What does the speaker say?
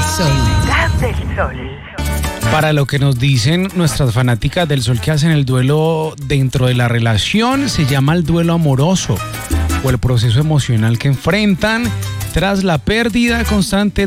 Sol. Del Sol. Para lo que nos dicen nuestras fanáticas del Sol que hacen el duelo dentro de la relación, se llama el duelo amoroso o el proceso emocional que enfrentan tras la pérdida constante